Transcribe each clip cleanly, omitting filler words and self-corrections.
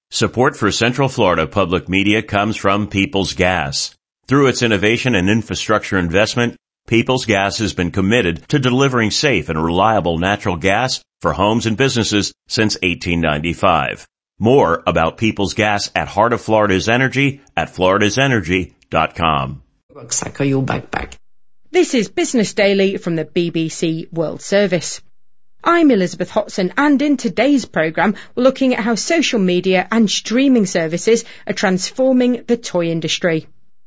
Support for Central Florida Public Media comes from Peoples Gas. Through its innovation and infrastructure investment, Peoples Gas has been committed to delivering safe and reliable natural gas for homes and businesses since 1895. More about Peoples Gas at Heart of Florida's Energy at floridasenergy.com. Rucksack or your backpack. This is Business Daily from the BBC World Service. I'm Elizabeth Hotson, and in today's programme we're looking at how social media and streaming services are transforming the toy industry.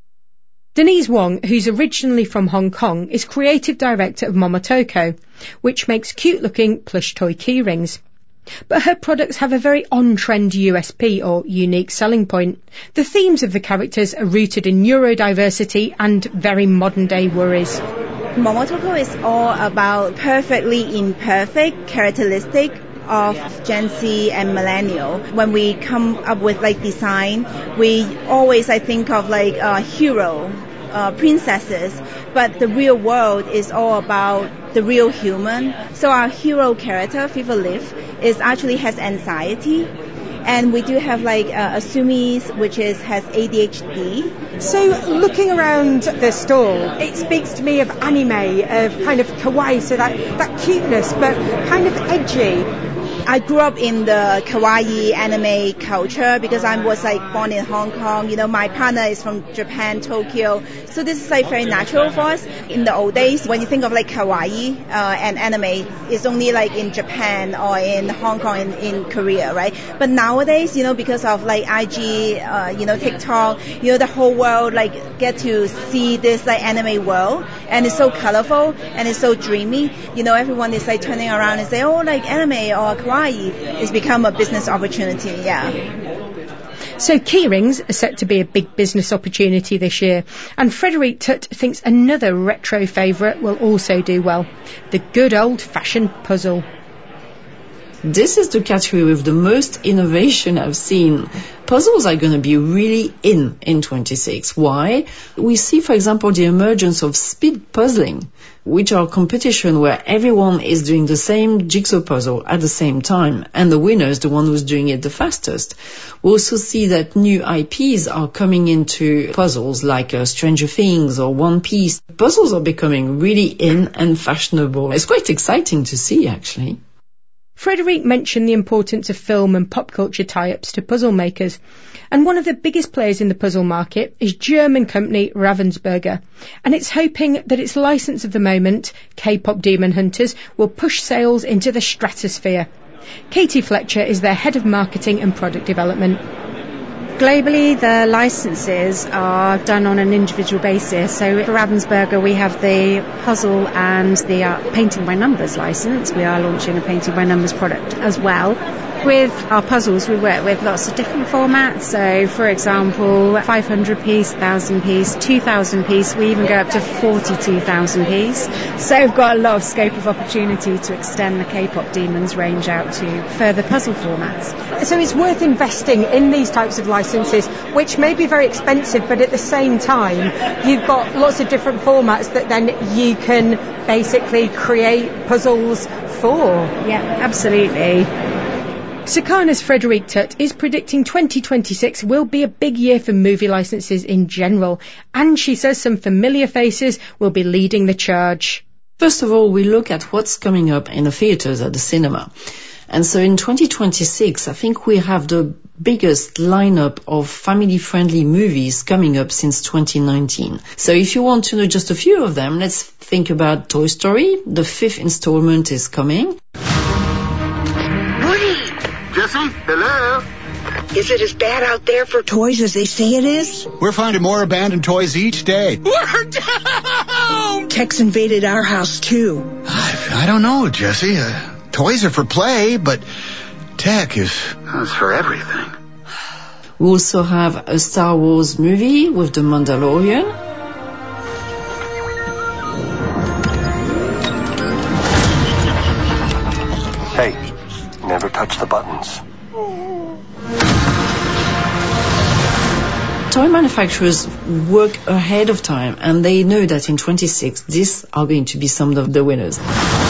Denise Wong, who's originally from Hong Kong, is creative director of Momotoko, which makes cute-looking plush toy keyrings. But her products have a very on-trend USP, or unique selling point. The themes of the characters are rooted in neurodiversity and very modern-day worries. Momotoko is all about perfectly imperfect characteristic of Gen Z and millennial. When we come up with design, we always think of hero, princesses, but the real world is all about the real human. So our hero character, Fever Leaf, actually has anxiety. And we do have Asumi, which has ADHD. So looking around the stall, it speaks to me of anime, of kind of kawaii, so that cuteness, but kind of edgy. I grew up in the kawaii anime culture because I was born in Hong Kong. My partner is from Japan, Tokyo. So this is very natural for us. In the old days, when you think of kawaii and anime, it's only in Japan or in Hong Kong and in Korea, right? But nowadays, because of IG, TikTok, the whole world get to see this anime world, and it's so colorful and it's so dreamy. Everyone is turning around and say, oh, anime or kawaii. It's become a business opportunity, yeah. So keyrings are set to be a big business opportunity this year, and Frédéric Tutt thinks another retro favourite will also do well, the good old-fashioned puzzle. This is the category with the most innovation I've seen. Puzzles are going to be really in 26. Why? We see, for example, the emergence of speed puzzling, which are competition where everyone is doing the same jigsaw puzzle at the same time, and the winner is the one who's doing it the fastest. We also see that new IPs are coming into puzzles like Stranger Things or One Piece. Puzzles are becoming really in and fashionable. It's quite exciting to see, actually. Frédéric mentioned the importance of film and pop culture tie-ups to puzzle makers, and one of the biggest players in the puzzle market is German company Ravensburger, and it's hoping that its license of the moment, K-pop Demon Hunters, will push sales into the stratosphere. Katie Fletcher is their head of marketing and product development. Globally, the licenses are done on an individual basis. So for Ravensburger, we have the puzzle and the painting by numbers license. We are launching a painting by numbers product as well. With our puzzles, we work with lots of different formats. So, for example, 500 piece, 1,000 piece, 2,000 piece. We even go up to 42,000 piece. So we've got a lot of scope of opportunity to extend the K-pop Demons range out to further puzzle formats. So it's worth investing in these types of licenses, which may be very expensive, but at the same time, you've got lots of different formats that then you can basically create puzzles for. Yeah, absolutely. Circana's Frédéric Tutt is predicting 2026 will be a big year for movie licenses in general, and she says some familiar faces will be leading the charge. First of all, we look at what's coming up in the theatres at the cinema. And so in 2026, I think we have the biggest lineup of family-friendly movies coming up since 2019. So if you want to know just a few of them, let's think about Toy Story. The 5th installment is coming. Jesse, hello? Is it as bad out there for toys as they say it is? We're finding more abandoned toys each day. We're down! Tech's invaded our house, too. I don't know, Jesse. Toys are for play, but tech is for everything. We also have a Star Wars movie with The Mandalorian. Hey. Never touch the buttons. Toy manufacturers work ahead of time, and they know that in 26, these are going to be some of the winners.